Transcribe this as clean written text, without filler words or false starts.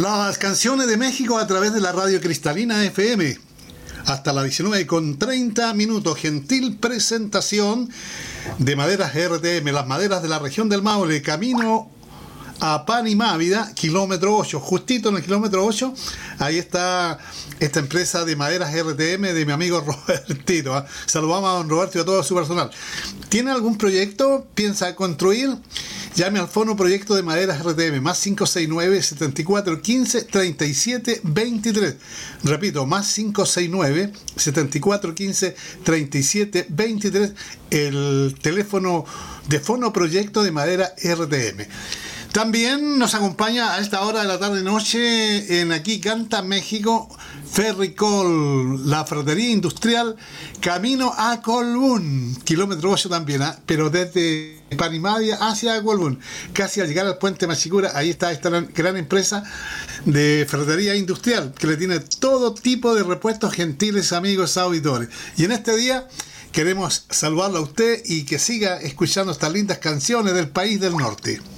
Las canciones de México a través de la radio Cristalina FM. Hasta las 19:30. Gentil presentación de maderas RTM, las maderas de la región del Maule, camino a Panimávida, kilómetro 8, justito en el kilómetro 8, ahí está esta empresa de maderas RTM de mi amigo Robertito. Saludamos a don Roberto y a todo su personal. ¿Tiene algún proyecto? ¿Piensa construir? Llame al Fono Proyecto de Maderas RTM, más 569-7415-3723. Repito, más 569-7415-3723, el teléfono de Fono Proyecto de Madera RTM. También nos acompaña a esta hora de la tarde-noche en Aquí Canta México, Ferricol, la ferretería industrial, camino a Colbún, kilómetro 8 también, pero desde Panimávida hacia Colbún, casi al llegar al puente Machicura. Ahí está esta gran empresa de ferretería industrial que le tiene todo tipo de repuestos, gentiles amigos auditores. Y en este día queremos saludarlo a usted y que siga escuchando estas lindas canciones del país del norte.